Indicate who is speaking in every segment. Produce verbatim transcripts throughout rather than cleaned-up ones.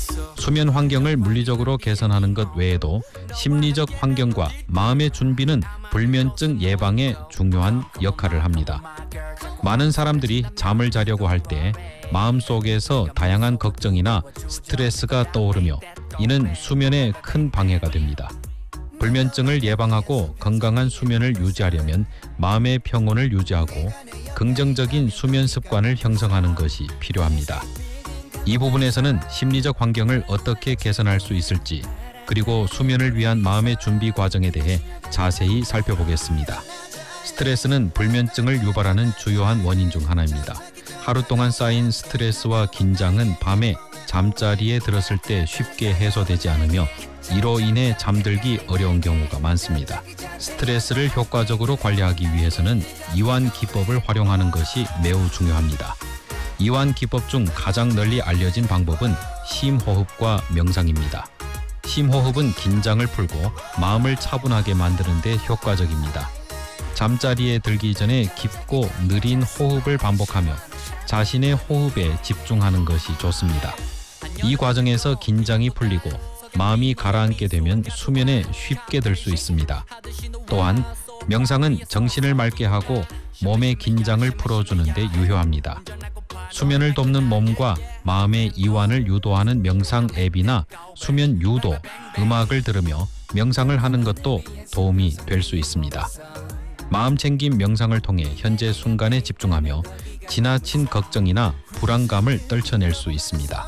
Speaker 1: 수면 환경을 물리적으로 개선하는 것 외에도 심리적 환경과 마음의 준비는 불면증 예방에 중요한 역할을 합니다. 많은 사람들이 잠을 자려고 할 때 마음속에서 다양한 걱정이나 스트레스가 떠오르며 이는 수면에 큰 방해가 됩니다. 불면증을 예방하고 건강한 수면을 유지하려면 마음의 평온을 유지하고 긍정적인 수면 습관을 형성하는 것이 필요합니다. 이 부분에서는 심리적 환경을 어떻게 개선할 수 있을지, 그리고 수면을 위한 마음의 준비 과정에 대해 자세히 살펴보겠습니다. 스트레스는 불면증을 유발하는 주요한 원인 중 하나입니다. 하루 동안 쌓인 스트레스와 긴장은 밤에 잠자리에 들었을 때 쉽게 해소되지 않으며 이로 인해 잠들기 어려운 경우가 많습니다. 스트레스를 효과적으로 관리하기 위해서는 이완 기법을 활용하는 것이 매우 중요합니다. 이완 기법 중 가장 널리 알려진 방법은 심호흡과 명상입니다. 심호흡은 긴장을 풀고 마음을 차분하게 만드는 데 효과적입니다. 잠자리에 들기 전에 깊고 느린 호흡을 반복하며 자신의 호흡에 집중하는 것이 좋습니다. 이 과정에서 긴장이 풀리고 마음이 가라앉게 되면 수면에 쉽게 들 수 있습니다. 또한 명상은 정신을 맑게 하고 몸의 긴장을 풀어주는 데 유효합니다. 수면을 돕는 몸과 마음의 이완을 유도하는 명상 앱이나 수면 유도, 음악을 들으며 명상을 하는 것도 도움이 될 수 있습니다. 마음 챙김 명상을 통해 현재 순간에 집중하며 지나친 걱정이나 불안감을 떨쳐낼 수 있습니다.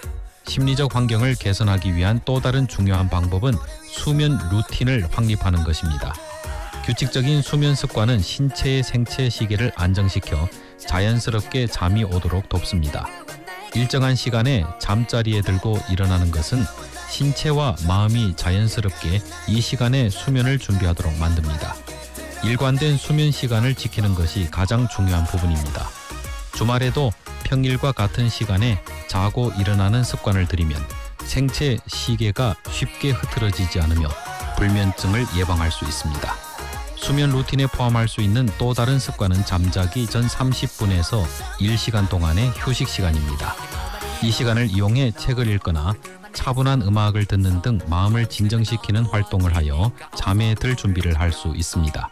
Speaker 1: 심리적 환경을 개선하기 위한 또 다른 중요한 방법은 수면 루틴을 확립하는 것입니다. 규칙적인 수면 습관은 신체의 생체 시계를 안정시켜 자연스럽게 잠이 오도록 돕습니다. 일정한 시간에 잠자리에 들고 일어나는 것은 신체와 마음이 자연스럽게 이 시간에 수면을 준비하도록 만듭니다. 일관된 수면 시간을 지키는 것이 가장 중요한 부분입니다. 주말에도 평일과 같은 시간에 자고 일어나는 습관을 들이면 생체 시계가 쉽게 흐트러지지 않으며 불면증을 예방할 수 있습니다. 수면 루틴에 포함할 수 있는 또 다른 습관은 잠자기 전 삼십 분에서 일 시간 동안의 휴식 시간입니다. 이 시간을 이용해 책을 읽거나 차분한 음악을 듣는 등 마음을 진정시키는 활동을 하여 잠에 들 준비를 할 수 있습니다.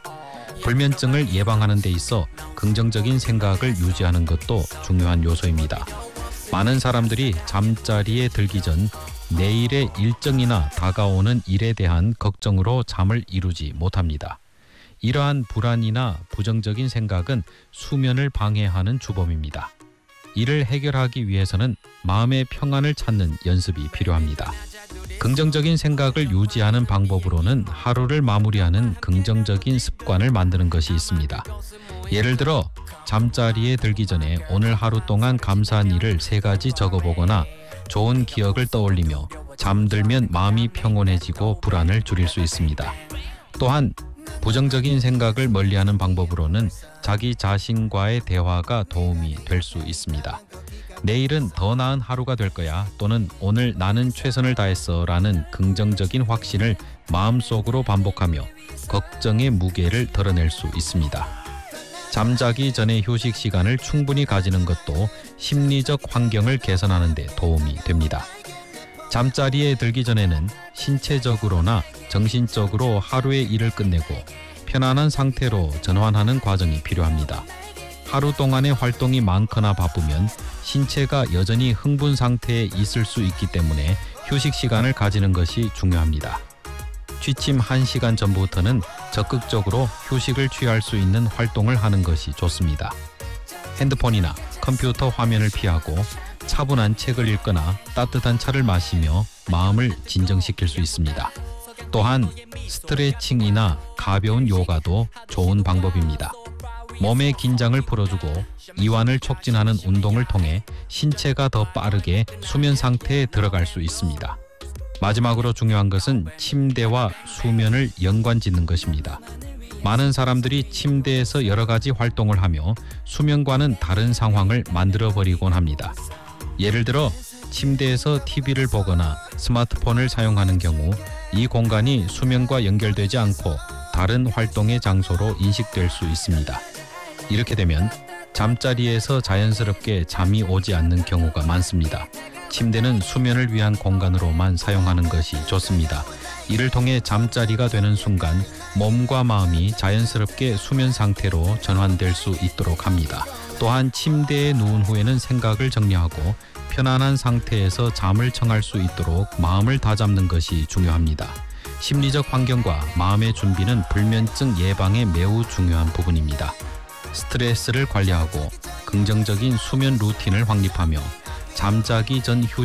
Speaker 1: 불면증을 예방하는 데 있어 긍정적인 생각을 유지하는 것도 중요한 요소입니다. 많은 사람들이 잠자리에 들기 전 내일의 일정이나 다가오는 일에 대한 걱정으로 잠을 이루지 못합니다. 이러한 불안이나 부정적인 생각은 수면을 방해하는 주범입니다. 이를 해결하기 위해서는 마음의 평안을 찾는 연습이 필요합니다. 긍정적인 생각을 유지하는 방법으로는 하루를 마무리하는 긍정적인 습관을 만드는 것이 있습니다. 예를 들어 잠자리에 들기 전에 오늘 하루 동안 감사한 일을 세 가지 적어보거나 좋은 기억을 떠올리며 잠들면 마음이 평온해지고 불안을 줄일 수 있습니다. 또한 부정적인 생각을 멀리하는 방법으로는 자기 자신과의 대화가 도움이 될 수 있습니다. 내일은 더 나은 하루가 될 거야, 또는 오늘 나는 최선을 다했어 라는 긍정적인 확신을 마음속으로 반복하며 걱정의 무게를 덜어낼 수 있습니다. 잠자기 전에 휴식 시간을 충분히 가지는 것도 심리적 환경을 개선하는 데 도움이 됩니다. 잠자리에 들기 전에는 신체적으로나 정신적으로 하루의 일을 끝내고 편안한 상태로 전환하는 과정이 필요합니다. 하루 동안의 활동이 많거나 바쁘면 신체가 여전히 흥분 상태에 있을 수 있기 때문에 휴식 시간을 가지는 것이 중요합니다. 취침 한 시간 전부터는 적극적으로 휴식을 취할 수 있는 활동을 하는 것이 좋습니다. 핸드폰이나 컴퓨터 화면을 피하고 차분한 책을 읽거나 따뜻한 차를 마시며 마음을 진정시킬 수 있습니다. 또한 스트레칭이나 가벼운 요가도 좋은 방법입니다. 몸의 긴장을 풀어주고 이완을 촉진하는 운동을 통해 신체가 더 빠르게 수면 상태에 들어갈 수 있습니다. 마지막으로 중요한 것은 침대와 수면을 연관짓는 것입니다. 많은 사람들이 침대에서 여러 가지 활동을 하며 수면과는 다른 상황을 만들어버리곤 합니다. 예를 들어 침대에서 티비를 보거나 스마트폰을 사용하는 경우 이 공간이 수면과 연결되지 않고 다른 활동의 장소로 인식될 수 있습니다. 이렇게 되면 잠자리에서 자연스럽게 잠이 오지 않는 경우가 많습니다. 침대는 수면을 위한 공간으로만 사용하는 것이 좋습니다. 이를 통해 잠자리가 되는 순간 몸과 마음이 자연스럽게 수면 상태로 전환될 수 있도록 합니다. 또한 침대에 누운 후에는 생각을 정리하고 편안한 상태에서 잠을 청할 수 있도록 마음을 다잡는 것이 중요합니다. 심리적 환경과 마음의 준비는 불면증 예방에 매우 중요한 부분입니다. 스트레스를 관리하고 긍정적인 수면 루틴을 확립하며 잠자기 전 휴식